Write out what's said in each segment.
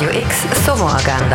Radio X Sommeragenda.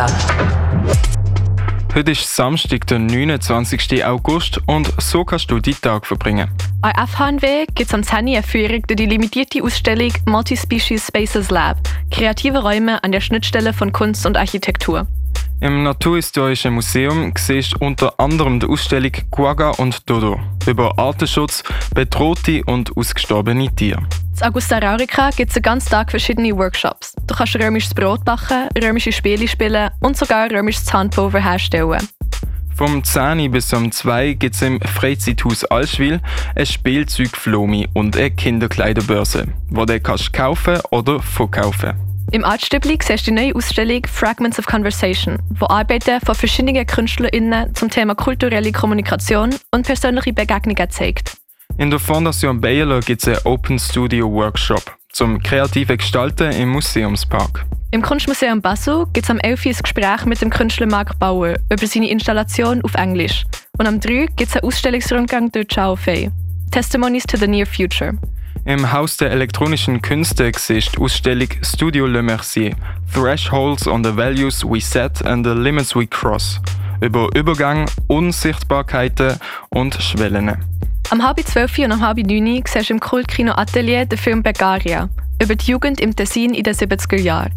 Heute ist Samstag, der 29. August und so kannst du deinen Tag verbringen. An FHNW gibt es am 10. eine Führung durch die limitierte Ausstellung Multispecies Spaces Lab – kreative Räume an der Schnittstelle von Kunst und Architektur. Im Naturhistorischen Museum siehst du unter anderem die Ausstellung Quagga und Dodo über Artenschutz, bedrohte und ausgestorbene Tiere. In Augusta Raurica gibt es den ganzen Tag verschiedene Workshops. Du kannst römisches Brot backen, römische Spiele spielen und sogar römisches Zahnpulver herstellen. Vom 10 bis um 2 gibt es im Freizeithaus Allschwil ein Spielzeugflomi und eine Kinderkleiderbörse, wo du kannst kaufen oder verkaufen. Im Artstübli siehst du die neue Ausstellung Fragments of Conversation, wo Arbeiten von verschiedenen KünstlerInnen zum Thema kulturelle Kommunikation und persönliche Begegnungen zeigt. In der Fondation Bayerler gibt es einen Open Studio Workshop zum kreativen Gestalten im Museumspark. Im Kunstmuseum Basel gibt es am 11. ein Gespräch mit dem Künstler Marc Bauer über seine Installation auf Englisch. Und am 3. gibt es einen Ausstellungsrundgang durch Chao Fei. Testimonies to the Near Future. Im Haus der elektronischen Künste siehst du die Ausstellung Studio Le Mercier – Thresholds on the Values We Set and the Limits We Cross über Übergang, Unsichtbarkeiten und Schwellen. Am 11:30 und am 9:30 siehst du im Kultkino Atelier den Film Begaria über die Jugend im Tessin in den 70er Jahren.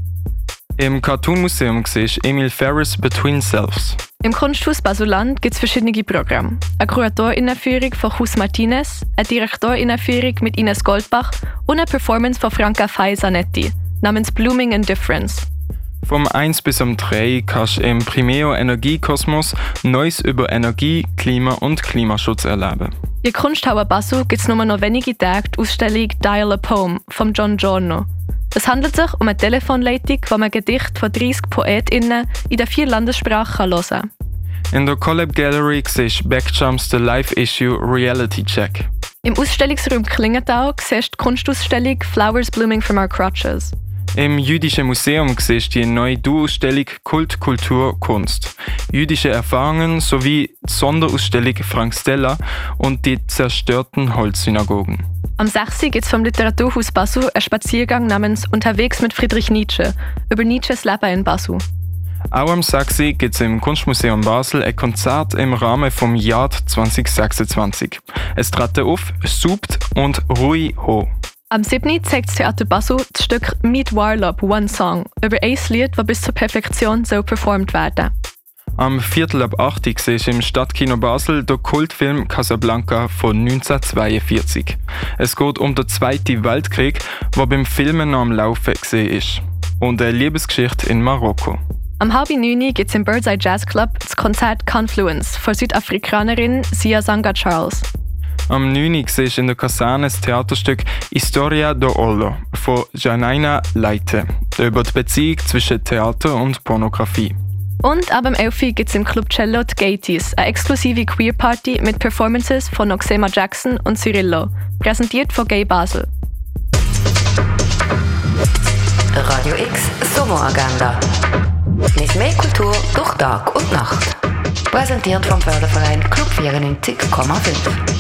Im Cartoon Museum siehst du Emil Ferris Between Selves. Im Kunsthaus Basuland gibt es verschiedene Programme. Eine Kuratorinnenführung von Jus Martinez, eine Direktorinnenführung mit Ines Goldbach und eine Performance von Franca Fay Zanetti namens Blooming in Difference. Vom 1 bis um 3 kannst du im Primeo Energiekosmos Neues über Energie, Klima und Klimaschutz erleben. In der Kunsthalle Basel gibt es nur noch wenige Tage die Ausstellung Dial a Poem von John Giorno. Es handelt sich um eine Telefonleitung, wo man Gedichte von 30 PoetInnen in den 4 Landessprachen hören kann. In der Collab Gallery siehst du Backjumps The Live Issue Reality Check. Im Ausstellungsraum Klingenthal siehst du die Kunstausstellung Flowers Blooming from Our Crotches. Im Jüdischen Museum siehst du die neue Duo-Ausstellung Kult, Kultur, Kunst. Jüdische Erfahrungen sowie die Sonderausstellung Frank Stella und die zerstörten Holzsynagogen. Am 6. gibt es vom Literaturhaus Basel einen Spaziergang namens Unterwegs mit Friedrich Nietzsche über Nietzsches Leben in Basel. Auch am 6. gibt es im Kunstmuseum Basel ein Konzert im Rahmen vom Jahr 2026. Es treten auf Subt und Rui Ho. Am 7. zeigt das Theater Basel das Stück Meet Warlop One Song über ein Lied, das bis zur Perfektion soll performt werden. Am 7:45 siehst du im Stadtkino Basel den Kultfilm Casablanca von 1942. Es geht um den Zweiten Weltkrieg, der beim Filmen noch am Laufen gesehen ist. Und eine Liebesgeschichte in Marokko. Am 8:30 gibt es im Birdseye Jazz Club das Konzert Confluence von Südafrikanerin Sia Zanga Charles. Am 9. siehst du in der Kaserne das Theaterstück Historia do Ollo von Janaina Leite über die Beziehung zwischen Theater und Pornografie. Und ab dem 11. gibt es im Club Cello die Gaties, eine exklusive Queer-Party mit Performances von Noxema Jackson und Cyrillo, präsentiert von Gay Basel. Radio X Sommeragenda. Nicht mehr Kultur durch Tag und Nacht. Präsentiert vom Förderverein Club 94,5.